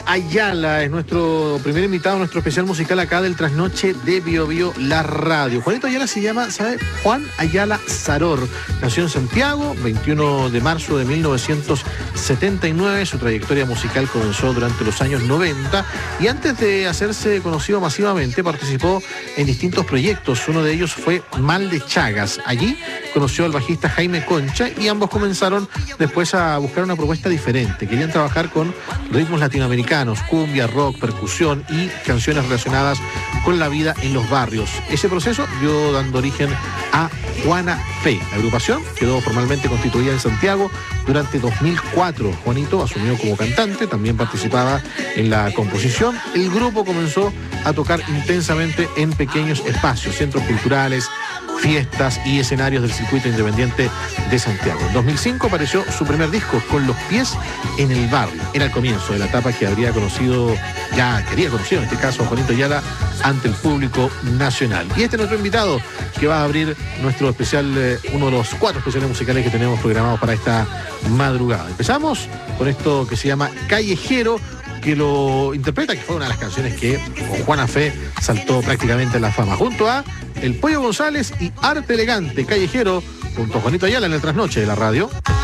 Ayala es nuestro primer invitado, nuestro especial musical acá del Trasnoche de Bio Bio, la radio. Juanito Ayala se llama, ¿sabe? Juan Ayala Saror. Nació en Santiago, 21 de marzo de 1979. Su trayectoria musical comenzó durante los años 90 y antes de hacerse conocido masivamente participó en distintos proyectos. Uno de ellos fue Mal de Chagas. Allí conoció al bajista Jaime Concha y ambos comenzaron después a buscar una propuesta diferente. Querían trabajar con ritmos latinoamericanos, cumbia, rock, percusión y canciones relacionadas con la vida en los barrios. Ese proceso dio dando origen a Juana Fe. La agrupación quedó formalmente constituida en Santiago durante 2004. Juanito asumió como cantante, también participaba en la composición. El grupo comenzó a tocar intensamente en pequeños espacios, centros culturales, fiestas y escenarios del circuito independiente de Santiago. En 2005 apareció su primer disco, Con los pies en el barrio. Era el comienzo de la etapa que quería conocido en este caso a Juanito Ayala ante el público nacional. Y este es nuestro invitado que va a abrir nuestro especial, uno de los 4 especiales musicales que tenemos programados para esta madrugada. Empezamos con esto que se llama Callejero, que lo interpreta, que fue una de las canciones que con Juana Fe saltó prácticamente a la fama, junto a El Pollo González y Arte Elegante, Callejero, junto a Juanito Ayala en el Trasnoche de la radio.